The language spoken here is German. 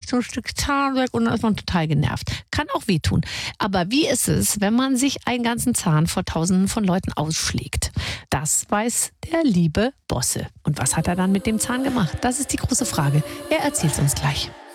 so ein Stück Zahn weg und dann ist man total genervt. Kann auch wehtun. Aber wie ist es, wenn man sich einen ganzen Zahn vor Tausenden von Leuten ausschlägt? Das weiß der liebe Bosse. Und was hat er dann mit dem Zahn gemacht? Das ist die große Frage. Er erzählt es uns gleich.